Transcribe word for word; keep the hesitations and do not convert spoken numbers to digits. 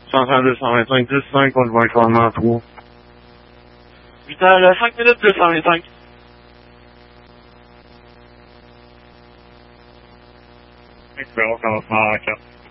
cent vingt, deux cent vingt-cinq, dix cinq, on le voit clairement trois. huit heures cinq minutes, deux cent vingt-cinq. Espérons qu'on va faire en quatre.